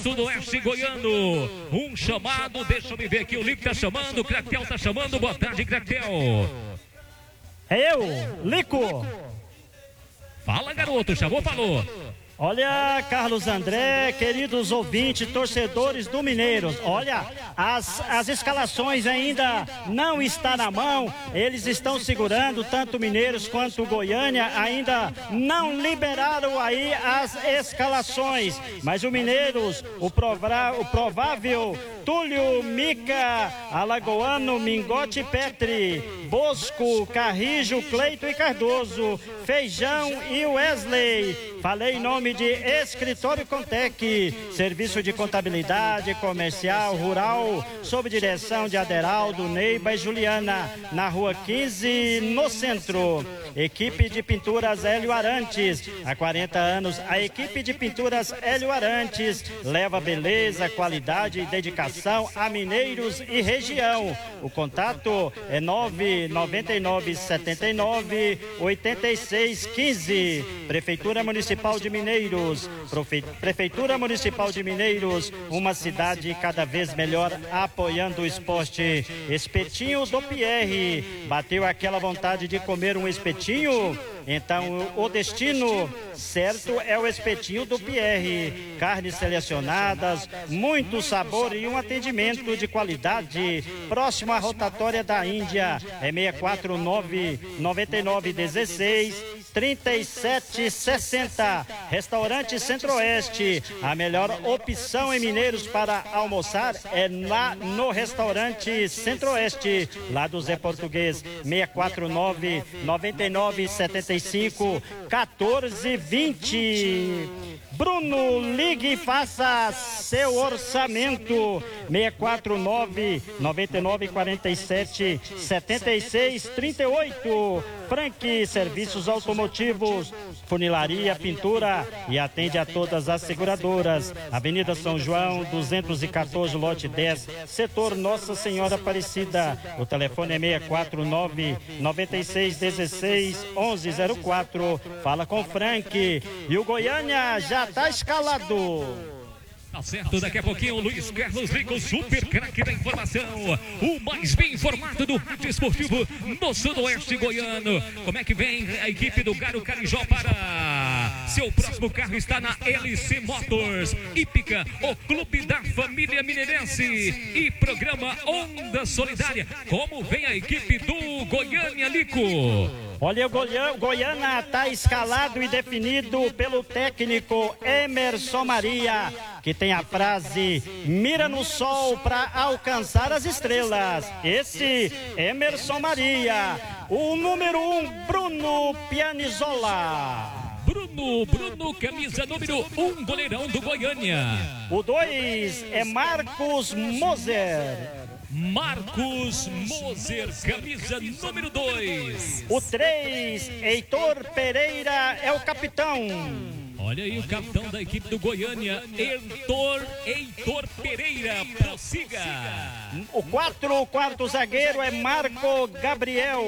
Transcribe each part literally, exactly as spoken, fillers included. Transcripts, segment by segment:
sudoeste goiano. Um chamado, deixa eu me ver aqui, o Lico tá chamando, o Cratel tá chamando. Boa tarde, Cratel. É eu, Lico. Fala, garoto, chamou, falou. Olha, Carlos André, queridos ouvintes, torcedores do Mineiros, olha, as, as escalações ainda não estão na mão, eles estão segurando, tanto Mineiros quanto Goiânia, ainda não liberaram aí as escalações, mas o Mineiros, o, prova, o provável Túlio, Mica, Alagoano, Mingote, Petri, Bosco, Carrijo, Cleito e Cardoso, Feijão e Wesley. Falei em nome de Escritório Contec, serviço de contabilidade comercial rural, sob direção de Aderaldo, Neiba e Juliana, na rua quinze, no centro. Equipe de Pinturas Hélio Arantes, há quarenta anos, a equipe de Pinturas Hélio Arantes leva beleza, qualidade e dedicação a mineiros e região. O contato é nove nove nove sete nove oito seis um cinco. Prefeitura Municipal de Mineiros, Profe... Prefeitura Municipal de Mineiros, uma cidade cada vez melhor apoiando o esporte. Espetinho do Pierre, bateu aquela vontade de comer um espetinho? Então o destino certo é o espetinho do Pierre. Carnes selecionadas, muito sabor e um atendimento de qualidade. Próximo à rotatória da Índia é seis quatro nove nove nove um seis trinta e sete sessenta. Restaurante Centro-Oeste, a melhor opção em Mineiros para almoçar é lá no Restaurante Centro-Oeste, lá do Zé Português. Seis quatro nove nove nove sete cinco um quatro dois zero. Bruno, ligue e faça seu orçamento. Seis quatro nove nove nove quatro sete sete seis três oito. Frank Serviços Automotivos, funilaria, pintura e atende a todas as seguradoras. Avenida São João, duzentos e quatorze, lote dez, setor Nossa Senhora Aparecida. O telefone é seis quatro nove nove seis um seis um um zero quatro. Fala com o Frank. E o Goiânia já está escalado. Tá certo, daqui a pouquinho o Luiz Carlos Rico, super craque da informação, o mais bem informado do rádio esportivo no sudoeste goiano. Como é que vem a equipe do Garo Carijó para seu próximo carro? Está na L C Motors, Hípica, o clube da família mineirense e programa Onda Solidária. Como vem a equipe do Goiânia, Lico? Olha, o Goiânia está escalado e definido pelo técnico Emerson Maria, que tem a frase: mira no sol para alcançar as estrelas. Esse Emerson Maria. O número um, Bruno Pianizola. Bruno, Bruno, camisa número um, goleirão do Goiânia. O dois é Marcos Moser. Marcos Moser, camisa número dois. O três, Heitor Pereira, é o capitão. Olha aí o capitão da equipe do Goiânia, Heitor, Heitor Pereira, prossiga. O quatro, o quarto zagueiro é Marco Gabriel.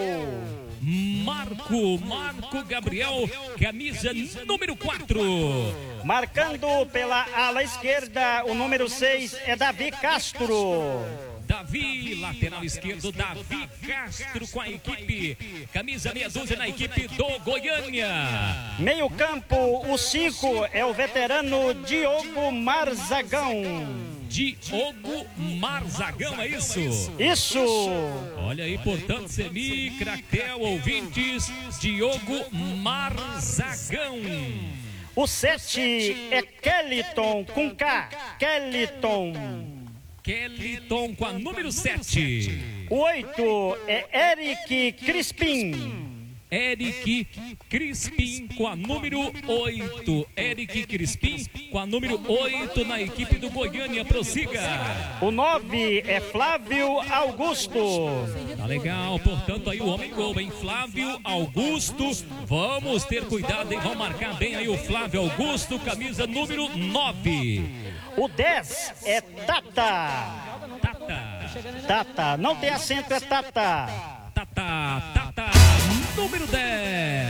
Marco, Marco Gabriel, camisa número quatro. Marcando pela ala esquerda, o número seis é Davi Castro. Davi, lateral esquerdo, Davi Castro com a equipe, camisa meia dúzia na equipe do Goiânia. Meio campo, o cinco é o veterano Diogo Marzagão. Diogo Marzagão, é isso? Isso! Olha aí, portanto, Semi, Cratel, ouvintes, Diogo Marzagão. O sete é Kellyton, com K, Kellyton. Kellyton com a número sete. O oito é Eric Crispim. Eric Crispim com a número oito. Eric Crispim com a número oito na equipe do Goiânia, prossiga. O nove é Flávio Augusto. Tá legal, portanto aí o homem gol, hein? Flávio Augusto. Vamos ter cuidado, hein? Vamos marcar bem aí o Flávio Augusto, camisa número nove. O dez é Tata. Tata. Tata, não tem acento, é Tata. Tata, Tata, número dez.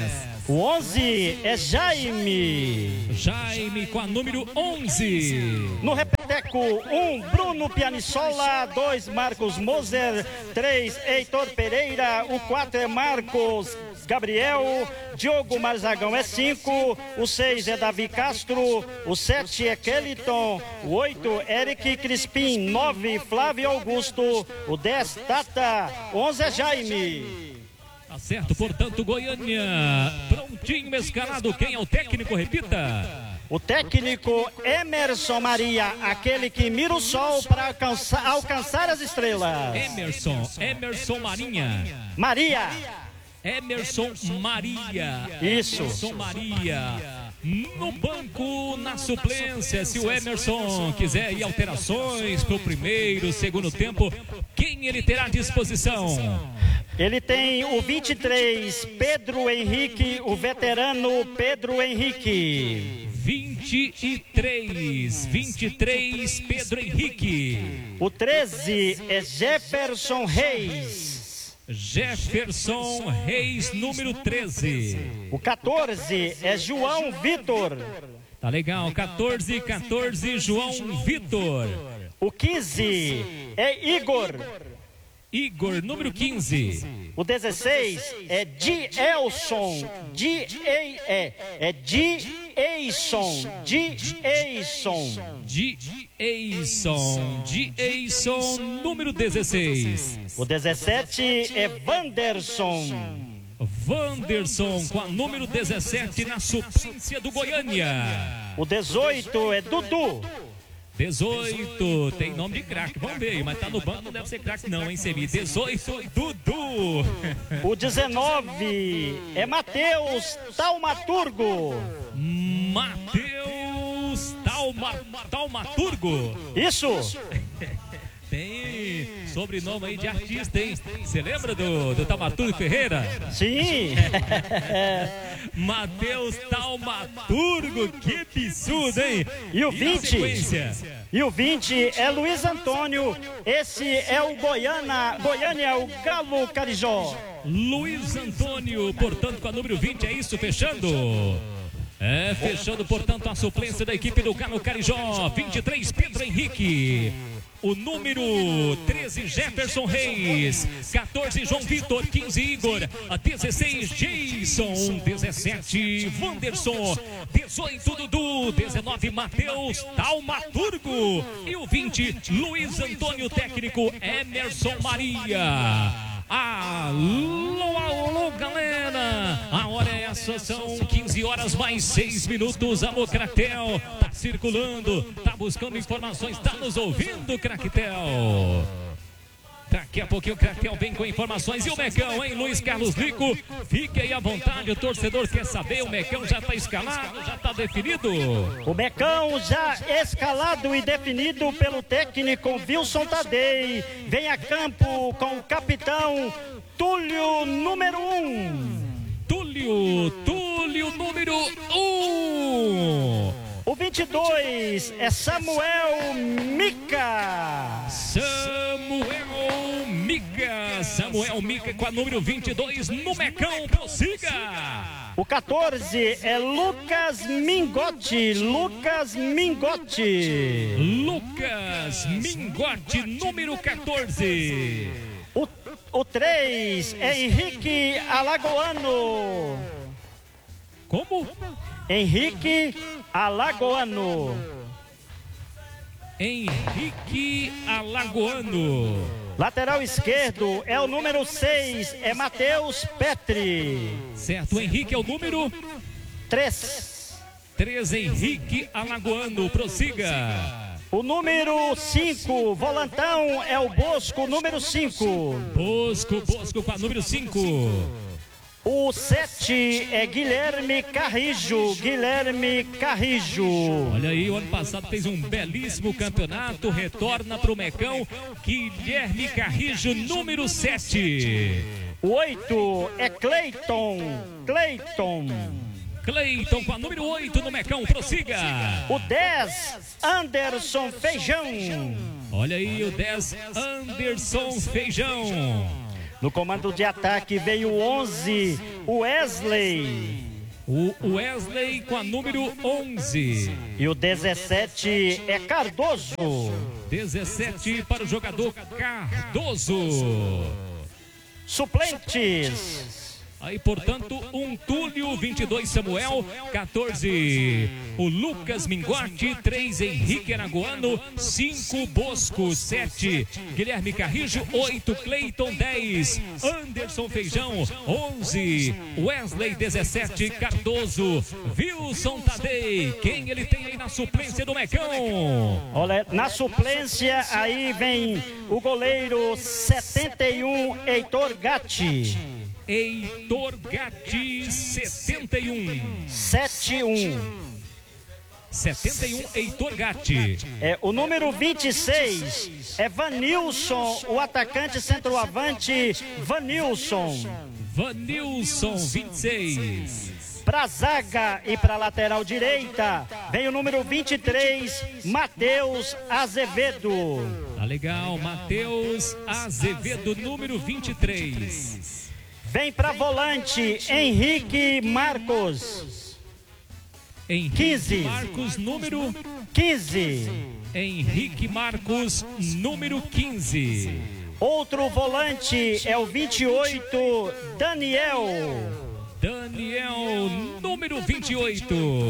O onze é Jaime. Jaime com a número onze. No repeteco, um, Bruno Pianissola. dois, Marcos Moser. três, Heitor Pereira. O quatro é Marcos Gabriel. Diogo Marzagão é cinco. O seis é Davi Castro. O sete é Keliton. O oito, Eric Crispim. nove, Flávio Augusto. O dez, Tata. O onze é Jaime. Tá certo, portanto, Goiânia, prontinho, escalado. Quem é o técnico? Repita. O técnico Emerson Maria, aquele que mira o sol para alcançar, alcançar as estrelas. Emerson, Emerson Marinha. Maria. Emerson Maria. Isso. Emerson Maria. No banco, na suplência, se o Emerson quiser ir alterações para o primeiro, segundo tempo, quem ele terá à disposição? Ele tem o vinte e três, Pedro Henrique, o veterano Pedro Henrique. vinte e três, vinte e três, Pedro Henrique. O treze é Jefferson Reis. Jefferson Reis, número treze. O quatorze é João Vitor. Tá legal, quatorze, quatorze, João Vitor. O quinze é Igor. Igor, número quinze. O dezesseis é Dielson. Di é é Diesson. Diesson. Diesson. Diesson, número dezesseis. O dezessete é Wanderson. Wanderson com a número dezessete na suplência do Goiânia. O dezoito é Dudu. dezoito, tem nome de craque, vamos ver, mas tá no banco, não deve ser craque não, hein, Semi? dezoito, Dudu. O dezenove é Matheus Taumaturgo. Matheus Tauma, Taumaturgo. Isso. Tem sobrenome aí de artista, hein? Você lembra do, do Taumaturgo Ferreira? Sim. Matheus Taumaturgo, que absurdo, hein? E o E vinte? E o vinte é Luiz Antônio. Esse é o Goiânia, Goiânia, o Galo Carijó. Luiz Antônio, portanto, com a número vinte, é isso, fechando. É, fechando, portanto, a suplência da equipe do Galo Carijó. vinte e três, Pedro Henrique. O número treze, Jefferson Reis. quatorze, João Vitor. quinze, Igor. dezesseis, Jason. dezessete, Wanderson. dezoito, Dudu. dezenove, Matheus Taumaturgo. E o vinte, Luiz Antônio, técnico Emerson Maria. Alô, alô, galera. A hora é essa, são quinze horas mais seis minutos. Alô, Craquetel, tá circulando, tá buscando informações, tá nos ouvindo, Craquetel. Daqui a pouquinho o Craquetel vem com informações. E o Mecão, hein, Luiz Carlos Rico? Fique aí à vontade, o torcedor quer saber. O Mecão já tá escalado, já tá definido? O Mecão já escalado e definido pelo técnico Wilson Tadei. Vem a campo com o capitão Túlio, número um. Túlio, Túlio, número um. O vinte e dois é Samuel Mica. Samuel Mica. Samuel Mica com a número vinte e dois no Mecão. Prossiga. O quatorze é Lucas Mingotti. Lucas Mingotti. Lucas Mingotti, número quatorze. O, o três é Henrique Alagoano. Como? Henrique Alagoano. Henrique Alagoano. Lateral esquerdo é o número seis, é Matheus Petri. Certo, o Henrique é o número três. três, Henrique Alagoano, prossiga. O número cinco, volantão, é o Bosco, número cinco. Bosco, Bosco com a número cinco. O sete é Guilherme Carrijo, Guilherme Carrijo. Olha aí, o ano passado fez um belíssimo campeonato, retorna para o Mecão, Guilherme Carrijo, número sete. O oito é Cleiton, Cleiton. Cleiton com a número oito no Mecão, prossiga. O dez, Anderson Feijão. Olha aí, o dez, Anderson Feijão. No comando de ataque veio o onze, o Wesley. O Wesley com a número onze. E o dezessete é Cardoso. dezessete para o jogador Cardoso. Suplentes. Aí, portanto, um Túlio, vinte e dois Samuel, quatorze o Lucas Mingote, três Henrique Aragoano, cinco Bosco, sete Guilherme Carrijo, oito Cleiton, dez Anderson Feijão, onze Wesley, dezessete Cardoso, Wilson Tadei. Quem ele tem aí na suplência do Mecão? Olha, na suplência aí vem o goleiro setenta e um Heitor Gatti. Heitor Gatti, setenta e um. setenta e um. setenta e um, Heitor Gatti. É, o número vinte e seis é Vanilson, o atacante centroavante Vanilson. Vanilson, vinte e seis. Para zaga e para lateral direita, vem o número vinte e três, Matheus Azevedo. Tá legal, Matheus Azevedo, número vinte e três. Vem para volante, Henrique Marcos. Henrique quinze. Marcos, número quinze. Henrique Marcos, número quinze. Outro volante é o vinte e oito, Daniel. Daniel, número vinte e oito.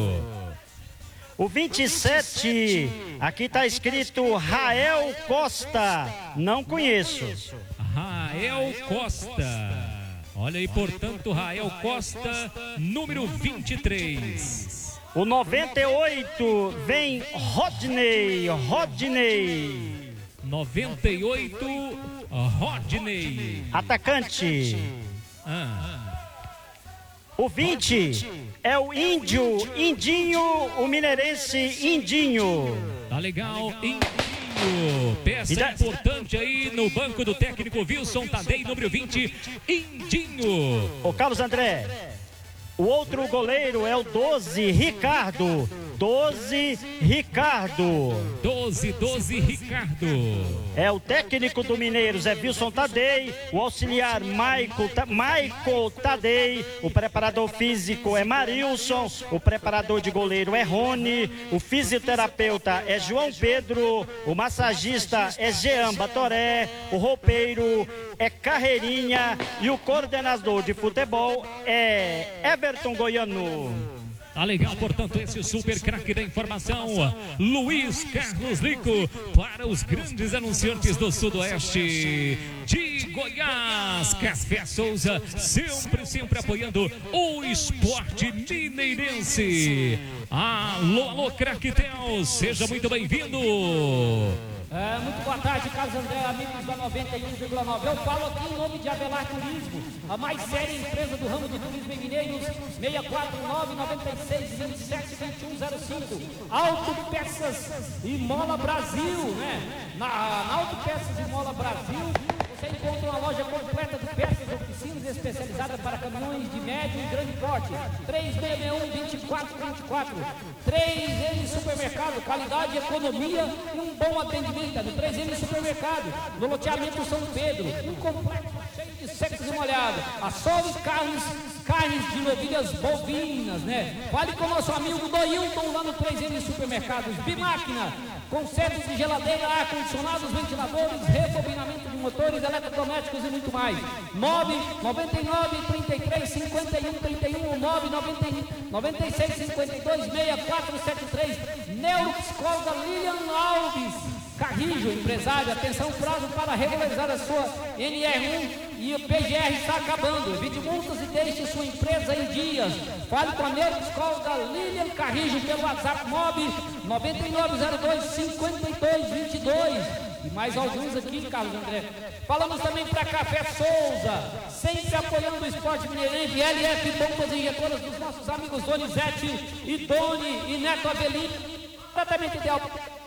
O vinte e sete, aqui está escrito Rael Costa. Não conheço. Rael Costa. Olha aí, portanto, Rael Costa, número vinte e três. O noventa e oito vem Rodney. Rodney. noventa e oito, Rodney. Atacante. Ah. O vinte é o Índio. Indinho, o mineirense Indinho. Tá legal, Indinho. Peça da... importante aí no banco do técnico Wilson Tadei, número vinte, Indinho. Ô Carlos André, o outro goleiro é o doze, Ricardo. doze, Ricardo. doze, doze, Ricardo. É o técnico do Mineiros, é Wilson Tadei. O auxiliar, Michael, Ta... Michael Tadei. O preparador físico é Marilson. O preparador de goleiro é Rony. O fisioterapeuta é João Pedro. O massagista é Jean Batoré. O roupeiro é Carreirinha. E o coordenador de futebol é Everton Goiano. Tá legal, portanto, esse super craque da informação, Luiz Carlos Lico, para os grandes anunciantes do Sudoeste de Goiás. Café Souza, sempre, sempre apoiando o esporte mineirense. Alô, alô, craque Tel, seja muito bem-vindo. É, muito boa tarde, Carlos André, amigos da noventa e um vírgula nove. Eu falo aqui em nome de Avelar Turismo, a mais séria empresa do ramo do turismo em Mineiros. Seis quatro nove, nove seis, dois sete, dois um zero cinco. Autopeças e Mola Brasil, né? Na, na Autopeças e Mola Brasil, você encontra uma loja completa de peças, oficinas especializadas para caminhões de médio e grande porte. três seis seis um, dois quatro dois quatro. três M Supermercado, qualidade, economia e um bom atendimento. No três M Supermercado, no loteamento São Pedro, um complexo cheio de secos e molhados. Açougue, carnes, carnes de novilhas bovinas, né? Fale com o nosso amigo Doilton lá no três M Supermercados. Bimáquina, consertos de geladeira, ar-condicionados, ventiladores, rebobinamento de motores, eletrodomésticos e muito mais. nove nove nove, trinta e três, cinquenta e um, trinta e um, nove nove seis, cinquenta e dois, seis quatro sete três. Neuropsicóloga Lilian Alves Carrijo, empresário, atenção, prazo para regularizar a sua N R um e o P G R está acabando. Evite multas e deixe sua empresa em dias. Fale com a neuropsicóloga Lilian Carrijo pelo WhatsApp nove nove nove zero dois, cinco dois dois dois. E mais alguns aqui, Carlos André. Falamos também para Café Souza, sempre apoiando o esporte mineirense. L F Bombas Injetoras dos nossos amigos Donizete e Doni e Neto Avelino. Tratamento ideal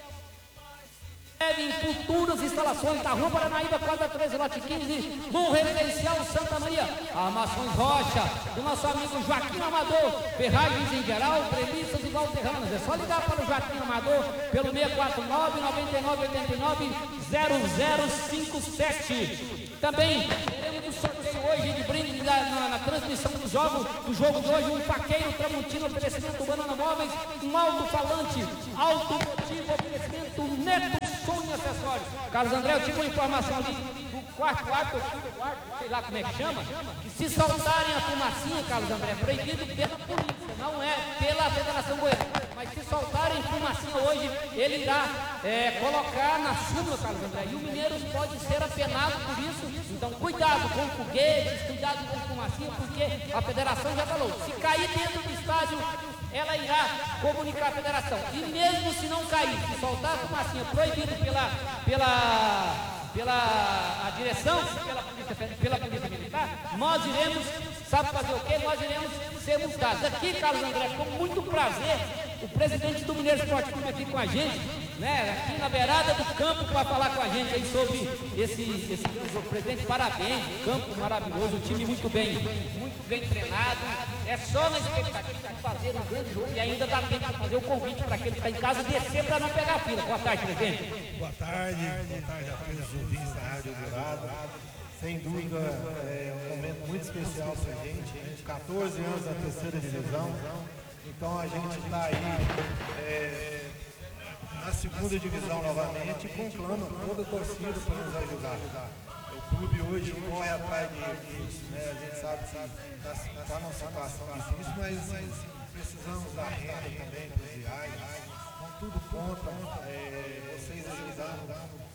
em futuras instalações da Rua Paranaíba, quadra treze, lote quinze, no residencial Santa Maria. Armações Rocha, do nosso amigo Joaquim Amador, ferragens em geral, premissas e igual o Terranos. É só ligar para o Joaquim Amador pelo seis quatro nove, nove nove oito nove, zero zero cinco sete. Também teremos um sorteio hoje de brinde na, na, na transmissão do jogo, do jogo de hoje, um faqueiro Tramontina, oferecimento Banana Móveis, um alto-falante, automotivo, oferecimento Neto Som e Acessórios. Carlos André, eu tive uma informação ali do quarto, quarto, quarto, quarto, sei lá como é que chama, que se soltarem a fumacinha, Carlos André, é proibido pela polícia, não é pela Federação Goiana. Mas se soltarem fumacinha hoje, ele irá é, colocar na súmula, Carlos André. E o Mineiros pode ser apenado por isso. Então, cuidado com foguetes, cuidado com fumacinha, porque a federação já falou. Se cair dentro do estádio, ela irá comunicar a federação. E mesmo se não cair, se soltar fumacinha proibido pela, pela, pela a direção, pela polícia, pela polícia militar, nós iremos, sabe fazer o quê? Nós iremos ser multados. Aqui, Carlos André, com muito prazer, o presidente do Mineiro Esporte Clube aqui com a gente, né, aqui na beirada do campo para falar com a gente aí sobre esse, esse o presidente, parabéns, campo maravilhoso, o time muito bem, muito bem treinado, é só na expectativa de fazer um grande jogo e ainda dá tempo de fazer o convite para aquele que está em casa descer para não pegar a fila. Boa tarde, presidente. Boa tarde, boa tarde a todos os ouvintes da Rádio Dourado. Sem dúvida, é um momento muito especial para a gente, quatorze anos na terceira divisão. Então a gente está aí é, na segunda divisão novamente e conclama toda a torcida para nos ajudar. O clube hoje corre atrás disso, né? A gente sabe que está tá numa situação difícil, mas, mas precisamos da renda também para os viagens. Então tudo conta, é, vocês ajudando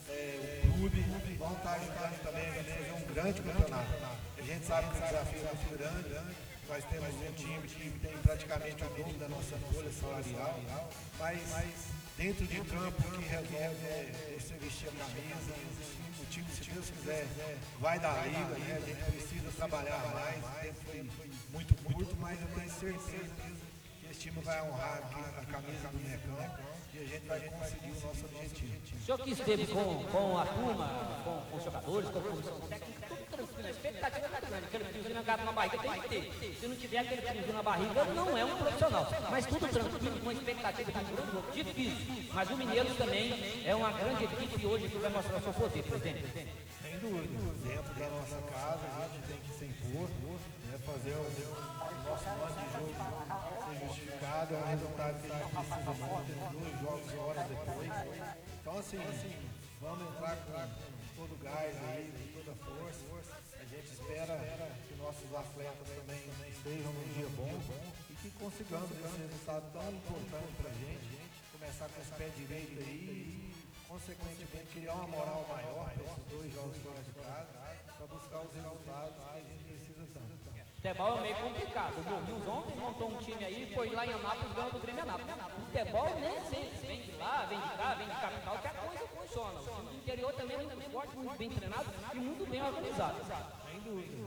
é, o clube, vão estar ajudando também a fazer um grande campeonato. A gente sabe que o desafio é muito grande. Nós temos um time que tem praticamente o dobro da nossa folha salarial, mas dentro de campo o que resolve é você vestir a camisa. O time, se Deus quiser, vai dar liga, né? A gente precisa trabalhar mais, o tempo foi muito curto, mas eu tenho certeza que esse time vai honrar a camisa do Mecão e a gente vai conseguir o nosso objetivo. O senhor que esteve com, com a turma, com, com os jogadores, com a comissão técnica, tudo tranquilo, a expectativa está grande, aquele friozinho na barriga tem que ter. Se não tiver aquele friozinho na barriga, não é um profissional. Mas tudo tranquilo, com a expectativa de um jogo difícil. Mas o Mineiros também é uma grande equipe hoje que vai mostrar o seu poder, presidente. Sem dúvida, dentro da nossa casa a gente tem que se impor, né, fazer o, o nosso plano de jogo ser justificado, é um resultado que a gente precisa muito, temos dois jogos horas depois. Então assim, vamos entrar com todo o gás aí, com toda a força. A gente espera que nossos atletas também estejam num dia bom e que consigamos esse resultado tão importante para a gente, começar com esse pé direito aí e, consequentemente, criar uma moral maior para esses dois jogos fora de casa, para buscar os resultados que a gente precisa tanto. Futebol é meio complicado. O Morrinhos ontem montou um time aí, foi lá em Anápolis, ganhou do Grêmio Anápolis. Futebol nem sempre vem de lá, vem de cá, vem de capital, que a coisa funciona. O time do interior também é muito forte, muito bem treinado e muito bem organizado. Sem dúvida.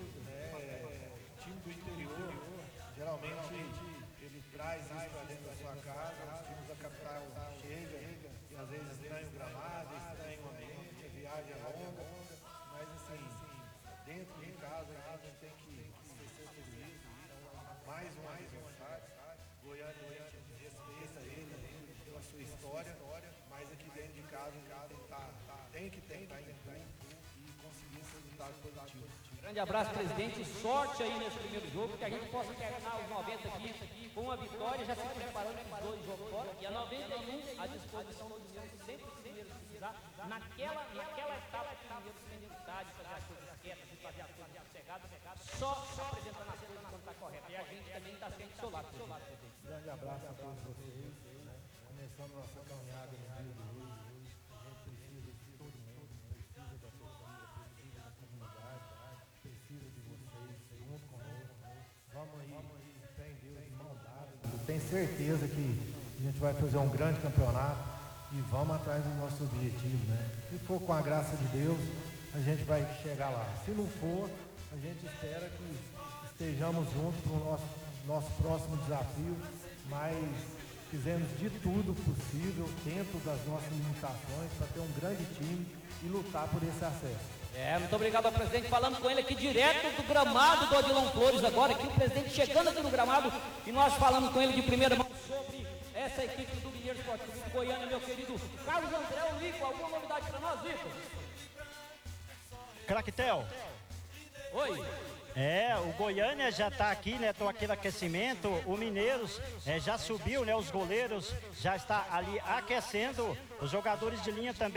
É, o time do interior, geralmente, ele traz isso para dentro da sua casa, os times da capital chegam e às vezes estranham o gramado, estranham o ambiente, a viagem é longa, mas assim, dentro de casa a gente tem que esquecer tudo isso. Então, mais um aniversário, Goiânia, a gente respeita ele pela sua história, mas aqui dentro de casa a gente tá, tem que tentar entrar e conseguir esse resultado positivo. Grande abraço, presidente. Sorte aí nesse primeiro jogo, que a gente possa terminar os noventa aqui com uma vitória, já se preparando para os dois jogos fora. E a noventa e um à disposição do Mineiro, sempre que o Mineiro precisar, naquela, naquela etapa que o Mineiro se vende no estádio, fazer as coisas quietas e fazer as coisas sossegadas, só, só apresentando as coisas quando está correto. E a gente também está sempre do seu lado, presidente. Grande abraço a todos vocês. Começando nossa caminhada no dia de hoje. A gente precisa de todo mundo, precisa da torcida, precisa da comunidade, precisa de vocês junto conosco. Vamos aí, fé em Deus, de mão dada. Eu tenho certeza que a gente vai fazer um grande campeonato e vamos atrás do nosso objetivo, né? Se for com a graça de Deus, a gente vai chegar lá. Se não for, a gente espera que estejamos juntos para o nosso, nosso próximo desafio, mas fizemos de tudo possível dentro das nossas limitações para ter um grande time e lutar por esse acesso. É, muito obrigado ao presidente, falando com ele aqui direto do gramado do Odilon Flores agora, aqui o presidente chegando aqui no gramado e nós falando com ele de primeira mão sobre dessa equipe do Mineiro Esportivo de Goiânia, meu querido Carlos André, o Lico, alguma novidade para nós, Lico? Craquetel. Oi. É, o Goiânia já está aqui, né? Tô aqui no aquecimento. O Mineiros é, já subiu, né? Os goleiros já está ali aquecendo. Os jogadores de linha também.